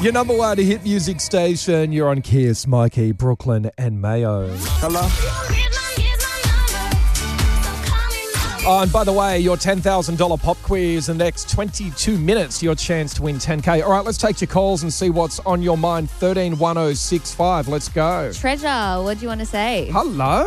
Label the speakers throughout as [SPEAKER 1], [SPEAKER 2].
[SPEAKER 1] Your number one hit music station. You're on Kiss, Mikey, Brooklyn and Mayo.
[SPEAKER 2] Hello.
[SPEAKER 1] Oh, and by the way, your $10,000 pop quiz in the next 22 minutes, your chance to win 10K. All right, let's take your calls and see what's on your mind. 131065. Let's go.
[SPEAKER 3] Treasure, what do you want to say?
[SPEAKER 1] Hello.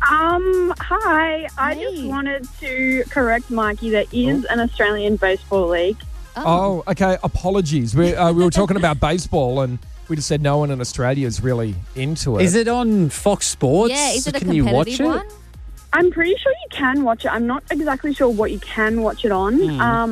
[SPEAKER 4] Hi. I
[SPEAKER 3] Hey.
[SPEAKER 4] just wanted to correct Mikey. There is an Australian baseball league.
[SPEAKER 1] Oh, okay. Apologies. We were talking about baseball and we just said no one in Australia is really into it.
[SPEAKER 2] Is it on Fox Sports?
[SPEAKER 3] Yeah, is it a
[SPEAKER 2] Can you watch
[SPEAKER 3] competitive
[SPEAKER 2] it?
[SPEAKER 3] one?
[SPEAKER 4] I'm pretty sure you can watch it. I'm not exactly sure what you can watch it on.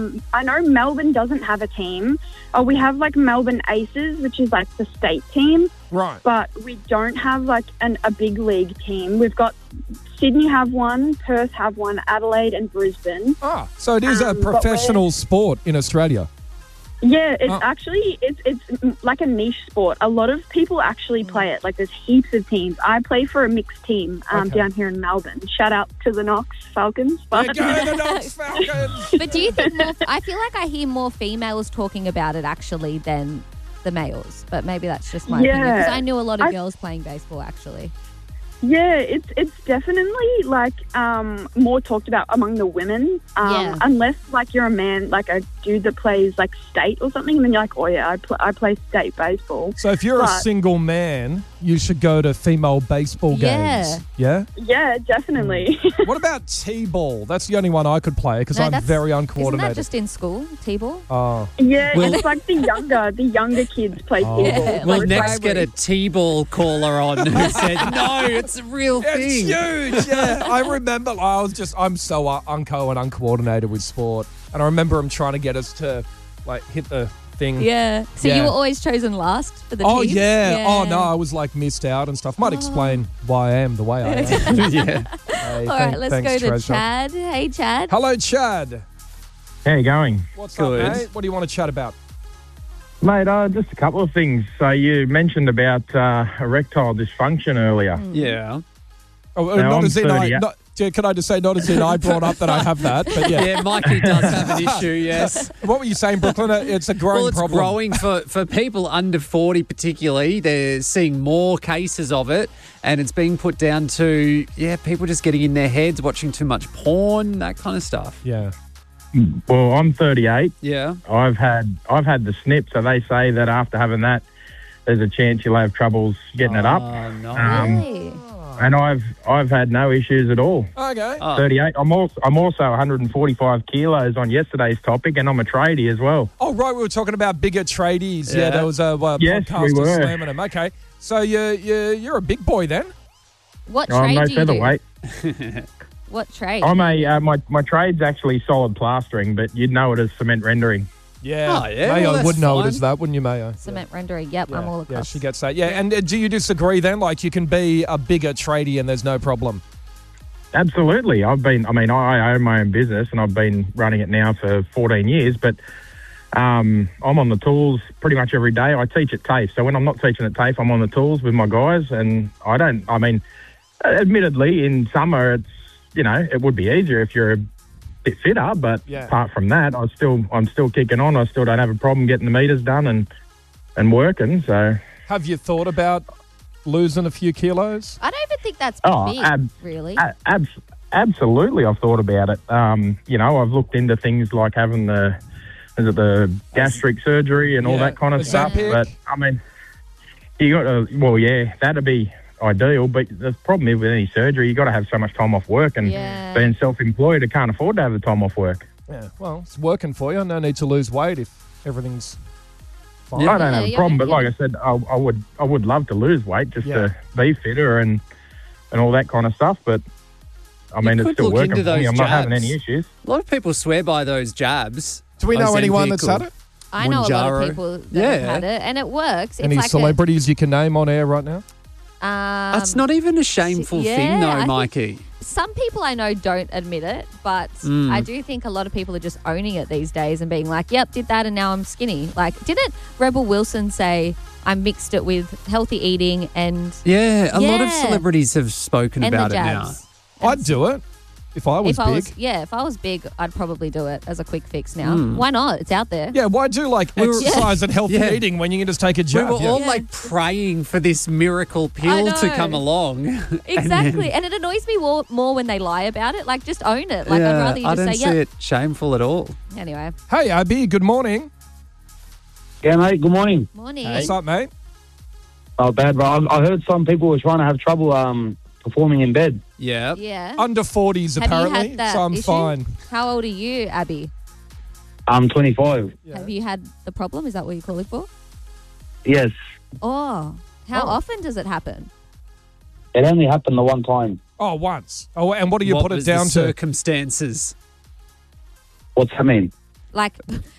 [SPEAKER 4] I know Melbourne doesn't have a team. We have like Melbourne Aces, which is like the state team,
[SPEAKER 1] Right.
[SPEAKER 4] but we don't have like a big league team. We've got Sydney have one, Perth have one, Adelaide and Brisbane.
[SPEAKER 1] Ah, so it is a
[SPEAKER 4] but
[SPEAKER 1] professional sport in Australia.
[SPEAKER 4] Yeah, it's
[SPEAKER 1] Oh.
[SPEAKER 4] actually it's like a niche sport. A lot of people actually play it. Like there's heaps of teams. I play for a mixed team
[SPEAKER 1] Okay.
[SPEAKER 4] down here in Melbourne. Shout out to the Knox Falcons. But
[SPEAKER 1] Go the Knox Falcons.
[SPEAKER 3] But do you think I feel like I hear more females talking about it actually than the males. But maybe that's just my opinion. Because I knew a lot of girls playing baseball actually.
[SPEAKER 4] yeah, it's definitely like more talked about among the women.
[SPEAKER 3] Yeah.
[SPEAKER 4] Unless like you're a man, like a dude that plays like state or something, and then you're like, oh yeah, I play state baseball.
[SPEAKER 1] So if you're a
[SPEAKER 4] But-
[SPEAKER 1] single man, you should go to female baseball games. Yeah?
[SPEAKER 4] Yeah, definitely.
[SPEAKER 1] What about T-ball? That's the only one I could play because
[SPEAKER 3] No,
[SPEAKER 1] I'm
[SPEAKER 3] that's-
[SPEAKER 1] very
[SPEAKER 3] Isn't
[SPEAKER 1] uncoordinated.
[SPEAKER 3] that just in school, T-ball?
[SPEAKER 1] Oh.
[SPEAKER 4] Yeah,
[SPEAKER 2] Well-
[SPEAKER 4] it's like the younger kids play
[SPEAKER 1] Oh.
[SPEAKER 4] T-ball.
[SPEAKER 3] Yeah,
[SPEAKER 2] We'll
[SPEAKER 3] like
[SPEAKER 2] next get
[SPEAKER 3] primary.
[SPEAKER 2] a T-ball caller on who said, no, it's a real
[SPEAKER 1] It's
[SPEAKER 2] thing.
[SPEAKER 1] huge, yeah. I remember I'm so unco and uncoordinated with sport. And I remember him trying to get us to like hit the thing.
[SPEAKER 3] Yeah. So
[SPEAKER 1] Yeah.
[SPEAKER 3] you were always chosen last for the
[SPEAKER 1] Oh,
[SPEAKER 3] teams?
[SPEAKER 1] yeah. Oh, no, I was like missed out and stuff. Might explain why I am the way I am.
[SPEAKER 2] Yeah.
[SPEAKER 1] Hey,
[SPEAKER 3] All right, let's
[SPEAKER 1] thanks,
[SPEAKER 3] go to
[SPEAKER 1] Treasure.
[SPEAKER 3] Chad. Hey, Chad.
[SPEAKER 1] Hello, Chad.
[SPEAKER 5] How you going?
[SPEAKER 1] What's
[SPEAKER 2] Good.
[SPEAKER 1] up, mate? What do you want to chat about?
[SPEAKER 5] Mate, just a couple of things. So you mentioned about erectile dysfunction earlier.
[SPEAKER 2] Yeah.
[SPEAKER 1] Oh,
[SPEAKER 5] Now,
[SPEAKER 1] not
[SPEAKER 5] I'm
[SPEAKER 1] as in
[SPEAKER 5] 30, yeah.
[SPEAKER 1] can I just say not as in I brought up that I have that, but yeah.
[SPEAKER 2] Yeah, Mikey does have an issue, yes.
[SPEAKER 1] What were you saying, Brooklyn? It's a growing
[SPEAKER 2] Well, it's
[SPEAKER 1] problem.
[SPEAKER 2] growing for people under 40 particularly. They're seeing more cases of it, and it's being put down to, people just getting in their heads, watching too much porn, that kind of stuff.
[SPEAKER 1] Yeah.
[SPEAKER 5] Well, I'm 38.
[SPEAKER 2] Yeah.
[SPEAKER 5] I've had the snip, so they say that after having that, there's a chance you'll have troubles getting it up.
[SPEAKER 2] Oh, no.
[SPEAKER 3] Really?
[SPEAKER 5] And I've had no issues at all.
[SPEAKER 1] Okay.
[SPEAKER 2] Oh.
[SPEAKER 5] 38. I'm also 145 kilos on yesterday's topic, and I'm a tradie as well.
[SPEAKER 1] Oh, right. We were talking about bigger tradies. Yeah,
[SPEAKER 2] Yeah.
[SPEAKER 1] there was a
[SPEAKER 5] Yes,
[SPEAKER 1] podcaster
[SPEAKER 5] we were.
[SPEAKER 1] slamming them. Okay. So you're a big boy then?
[SPEAKER 3] What
[SPEAKER 5] I'm
[SPEAKER 3] trade
[SPEAKER 5] no
[SPEAKER 3] do you do?
[SPEAKER 5] featherweight.
[SPEAKER 3] What trade?
[SPEAKER 5] I'm my trade's actually solid plastering, but you'd know it as cement rendering.
[SPEAKER 1] Yeah.
[SPEAKER 2] Oh, yeah,
[SPEAKER 1] Mayo
[SPEAKER 2] well, that's
[SPEAKER 1] would know it
[SPEAKER 2] fine.
[SPEAKER 1] as that, wouldn't you, Mayo?
[SPEAKER 3] Cement rendering. Yep, I'm all
[SPEAKER 1] Yeah,
[SPEAKER 3] across.
[SPEAKER 1] she gets that. Yeah, and do you disagree then? Like you can be a bigger tradie and there's no problem?
[SPEAKER 5] Absolutely. I own my own business and I've been running it now for 14 years, but I'm on the tools pretty much every day. I teach at TAFE. So when I'm not teaching at TAFE, I'm on the tools with my guys, and admittedly in summer it would be easier if you're a bit fitter, but
[SPEAKER 1] Yeah.
[SPEAKER 5] apart from that, I'm still kicking on. I still don't have a problem getting the meters done and working. So
[SPEAKER 1] Have you thought about losing a few kilos?
[SPEAKER 3] I don't even think that's
[SPEAKER 5] Oh,
[SPEAKER 3] big, really.
[SPEAKER 5] Absolutely, I've thought about it. I've looked into things like having the gastric surgery and all
[SPEAKER 1] Yeah,
[SPEAKER 5] that kind of
[SPEAKER 1] a
[SPEAKER 5] stuff.
[SPEAKER 1] Ozempic.
[SPEAKER 5] But you got to. That'd be ideal. But the problem is with any surgery, you got to have so much time off work, and
[SPEAKER 3] Yeah.
[SPEAKER 5] being self-employed, I can't afford to have the time off work.
[SPEAKER 1] Yeah. Well, it's working for you. No need to lose weight if everything's fine.
[SPEAKER 5] I don't have a
[SPEAKER 3] yeah,
[SPEAKER 5] problem, but
[SPEAKER 3] yeah.
[SPEAKER 5] like I said, I would love to lose weight just to be fitter and all that kind of stuff. But I mean, it's
[SPEAKER 2] could
[SPEAKER 5] still
[SPEAKER 2] look
[SPEAKER 5] working
[SPEAKER 2] into
[SPEAKER 5] for me.
[SPEAKER 2] those
[SPEAKER 5] I'm not having
[SPEAKER 2] jabs.
[SPEAKER 5] any issues.
[SPEAKER 2] A lot of people swear by those jabs.
[SPEAKER 1] Do we know anyone that's had
[SPEAKER 2] Ozempic
[SPEAKER 1] it?
[SPEAKER 3] I know a lot
[SPEAKER 2] Mounjaro.
[SPEAKER 3] of people that
[SPEAKER 2] Yeah.
[SPEAKER 3] have had it, and it works.
[SPEAKER 1] Any
[SPEAKER 3] it's like
[SPEAKER 1] celebrities you can name on air right now?
[SPEAKER 2] That's not even a shameful
[SPEAKER 3] yeah,
[SPEAKER 2] thing,
[SPEAKER 3] I
[SPEAKER 2] though,
[SPEAKER 3] think-
[SPEAKER 2] Mikey.
[SPEAKER 3] Some people I know don't admit it, but I do think a lot of people are just owning it these days and being like, yep, did that and now I'm skinny. Like, didn't Rebel Wilson say, I mixed it with healthy eating and
[SPEAKER 2] Yeah, a lot of
[SPEAKER 3] Yeah.
[SPEAKER 2] celebrities have spoken
[SPEAKER 3] the
[SPEAKER 2] about it now.
[SPEAKER 3] jabs?
[SPEAKER 1] I'd do it If I was big.
[SPEAKER 3] If I was big, I'd probably do it as a quick fix now. Why not? It's out there.
[SPEAKER 1] Yeah, why do like exercise and healthy
[SPEAKER 2] Yeah.
[SPEAKER 1] eating when you can just take a
[SPEAKER 2] We
[SPEAKER 1] jab?
[SPEAKER 2] were all
[SPEAKER 1] Yeah.
[SPEAKER 2] like praying for this miracle
[SPEAKER 3] I
[SPEAKER 2] pill to
[SPEAKER 3] know.
[SPEAKER 2] come along.
[SPEAKER 3] Exactly. And it annoys me more when they lie about it. Like, just own it. Like, I'd rather you
[SPEAKER 2] I
[SPEAKER 3] just
[SPEAKER 2] don't
[SPEAKER 3] say,
[SPEAKER 2] see
[SPEAKER 3] yep.
[SPEAKER 2] it shameful at all.
[SPEAKER 3] Anyway,
[SPEAKER 1] Hey, Abby, good morning.
[SPEAKER 6] Yeah, mate, good morning.
[SPEAKER 3] morning.
[SPEAKER 1] What's up, mate?
[SPEAKER 6] Oh, bad, bro. I heard some people were trying to have trouble performing in bed.
[SPEAKER 2] Yeah.
[SPEAKER 3] Yeah.
[SPEAKER 1] Under 40s,
[SPEAKER 3] Have
[SPEAKER 1] apparently,
[SPEAKER 3] you had that
[SPEAKER 1] so I'm
[SPEAKER 3] issue?
[SPEAKER 1] fine.
[SPEAKER 3] How old are you, Abby?
[SPEAKER 6] I'm 25.
[SPEAKER 3] Have you had the problem? Is that what you call it for?
[SPEAKER 6] Yes.
[SPEAKER 3] Oh, how
[SPEAKER 1] Oh.
[SPEAKER 3] often does it happen?
[SPEAKER 6] It only happened the one time.
[SPEAKER 1] Oh, once. Oh, and what do you
[SPEAKER 2] What
[SPEAKER 1] put it
[SPEAKER 2] was
[SPEAKER 1] down
[SPEAKER 2] the
[SPEAKER 1] to?
[SPEAKER 2] circumstances?
[SPEAKER 6] What's that mean?
[SPEAKER 3] Like,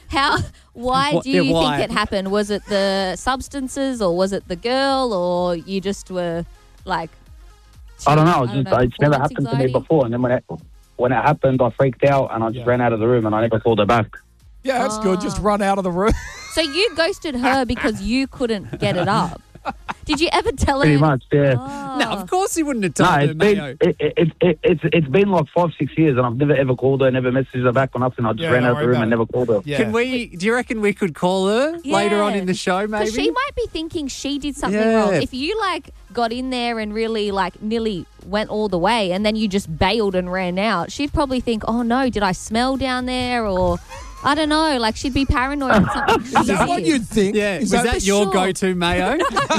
[SPEAKER 3] why
[SPEAKER 2] What-
[SPEAKER 3] do you
[SPEAKER 2] yeah, why?
[SPEAKER 3] think it happened? Was it the substances or was it the girl or you just were like...
[SPEAKER 6] I don't know. It's never
[SPEAKER 3] performance
[SPEAKER 6] happened to me
[SPEAKER 3] anxiety?
[SPEAKER 6] before. And then when it happened, I freaked out and I just ran out of the room and I never called her back.
[SPEAKER 1] Yeah, that's good. Just
[SPEAKER 3] Oh.
[SPEAKER 1] run out of the room.
[SPEAKER 3] So you ghosted her because you couldn't get it up. Did you ever tell her?
[SPEAKER 6] Pretty much, yeah.
[SPEAKER 3] Oh.
[SPEAKER 2] No, of course he wouldn't have
[SPEAKER 6] No,
[SPEAKER 2] told her,
[SPEAKER 6] it's
[SPEAKER 2] Mayo.
[SPEAKER 6] been it's been like 5-6 years and I've never ever called her, never messaged her back or nothing. I just
[SPEAKER 1] Yeah,
[SPEAKER 6] ran
[SPEAKER 1] don't
[SPEAKER 6] out of the
[SPEAKER 1] worry
[SPEAKER 6] room and
[SPEAKER 1] about
[SPEAKER 6] never called her.
[SPEAKER 1] Yeah.
[SPEAKER 2] Can we? Do you reckon we could call her later on
[SPEAKER 3] Yeah.
[SPEAKER 2] in the show? Maybe.
[SPEAKER 3] Because she might be thinking she did something
[SPEAKER 2] Yeah.
[SPEAKER 3] wrong. If you like got in there and really like nearly went all the way and then you just bailed and ran out, she'd probably think, oh no, did I smell down there? Or I don't know, like she'd be paranoid.
[SPEAKER 1] Is that what you'd think?
[SPEAKER 2] Yeah.
[SPEAKER 1] Is
[SPEAKER 2] Was that
[SPEAKER 3] for
[SPEAKER 2] your
[SPEAKER 3] sure?
[SPEAKER 2] go-to, Mayo?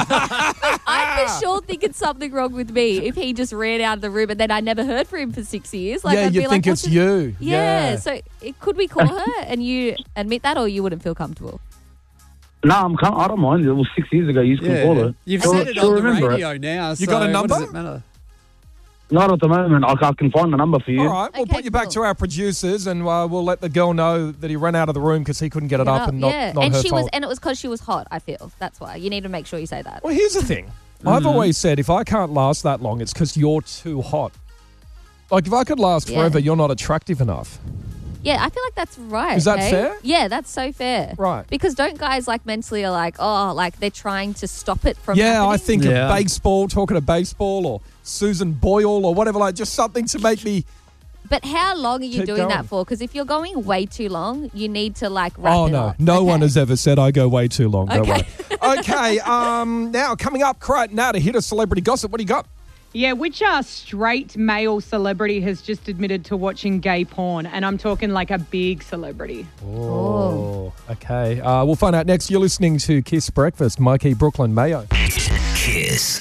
[SPEAKER 3] I'd for sure think it's something wrong with me if he just ran out of the room and then I never heard from him for 6 years. Like,
[SPEAKER 1] Yeah,
[SPEAKER 3] I'd
[SPEAKER 1] you
[SPEAKER 3] be
[SPEAKER 1] think
[SPEAKER 3] like,
[SPEAKER 1] it's
[SPEAKER 3] what's
[SPEAKER 1] you.
[SPEAKER 3] Yeah. So could we call her and you admit that, or you wouldn't feel comfortable?
[SPEAKER 6] No, I don't mind. It was 6 years ago. You can call her.
[SPEAKER 2] You've
[SPEAKER 6] She'll-
[SPEAKER 2] said it
[SPEAKER 6] she'll
[SPEAKER 2] on the
[SPEAKER 6] remember it.
[SPEAKER 2] radio now.
[SPEAKER 1] You got a
[SPEAKER 2] so
[SPEAKER 1] number?
[SPEAKER 2] What does it matter?
[SPEAKER 6] Not at the moment. I can find the number for you.
[SPEAKER 1] All right, we'll
[SPEAKER 3] Okay,
[SPEAKER 1] put you back
[SPEAKER 3] cool.
[SPEAKER 1] to our producers and we'll let the girl know that he ran out of the room because he couldn't get it up and not
[SPEAKER 3] yeah.
[SPEAKER 1] not
[SPEAKER 3] and
[SPEAKER 1] her
[SPEAKER 3] she
[SPEAKER 1] fault.
[SPEAKER 3] was, and it was because she was hot. I feel that's why you need to make sure you say that.
[SPEAKER 1] Well, here's the thing. I've always said if I can't last that long, it's because you're too hot. Like, if I could last
[SPEAKER 3] Yeah.
[SPEAKER 1] forever, you're not attractive enough.
[SPEAKER 3] Yeah, I feel like that's right.
[SPEAKER 1] Is that
[SPEAKER 3] hey?
[SPEAKER 1] fair?
[SPEAKER 3] Yeah, that's so fair.
[SPEAKER 1] Right.
[SPEAKER 3] Because don't guys like mentally are like, oh, like they're trying to stop it from
[SPEAKER 1] Yeah, I
[SPEAKER 3] happening?
[SPEAKER 1] think
[SPEAKER 2] Yeah.
[SPEAKER 1] of baseball, talking of baseball or Susan Boyle or whatever, like just something to make me...
[SPEAKER 3] But how long are you
[SPEAKER 1] Keep
[SPEAKER 3] doing
[SPEAKER 1] going.
[SPEAKER 3] that for? Because if you're going way too long, you need to like wrap
[SPEAKER 1] Oh,
[SPEAKER 3] it
[SPEAKER 1] no.
[SPEAKER 3] up.
[SPEAKER 1] No
[SPEAKER 3] Okay.
[SPEAKER 1] one has ever said I go way too long. Don't
[SPEAKER 3] Okay.
[SPEAKER 1] worry. Okay, now coming up right now to hit a celebrity gossip. What do you got?
[SPEAKER 7] Yeah, which straight male celebrity has just admitted to watching gay porn? And I'm talking like a big celebrity.
[SPEAKER 1] Oh, okay. We'll find out next. You're listening to Kiss Breakfast. Mikey, Brooklyn, Mayo.
[SPEAKER 8] Kiss.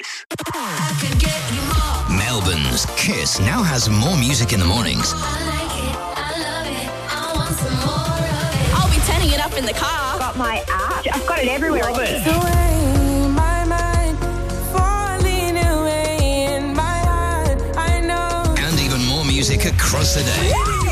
[SPEAKER 8] Melbourne's Kiss now has more music in the mornings.
[SPEAKER 9] I'll be turning it up in the car.
[SPEAKER 4] Got my app. I've got it everywhere.
[SPEAKER 8] And even more music across the day.